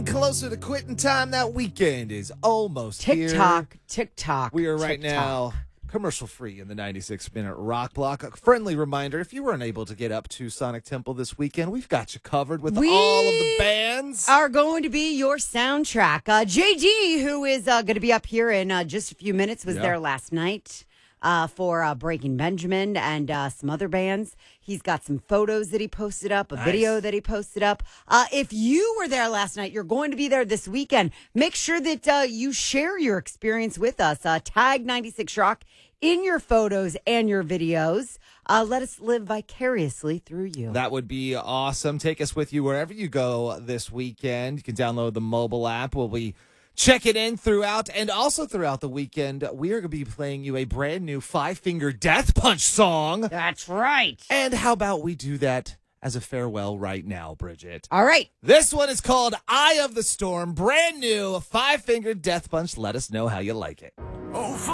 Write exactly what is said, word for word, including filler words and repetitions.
closer to quitting time. That weekend is almost Tick here. tock, tick tock. We are right tick now tock. commercial free in the ninety-six minute rock block. A friendly reminder, if you weren't able to get up to Sonic Temple this weekend, we've got you covered with We all of the bands. Are going to be your soundtrack. Uh, J D, who is uh, going to be up here in uh, just a few minutes, was Yeah. there last night uh, for uh, Breaking Benjamin and uh, some other bands. He's got some photos that he posted up, a Nice. video that he posted up. Uh, if you were there last night, you're going to be there this weekend. Make sure that uh, you share your experience with us. Uh, tag ninety-six Rock in your photos and your videos. Uh, let us live vicariously through you. That would be awesome. Take us with you wherever you go this weekend. You can download the mobile app. We'll be checking in throughout and also throughout the weekend. We are going to be playing you a brand new Five Finger Death Punch song. That's right. And how about we do that as a farewell right now, Bridget? All right. This one is called Eye of the Storm. Brand new Five Finger Death Punch. Let us know how you like it.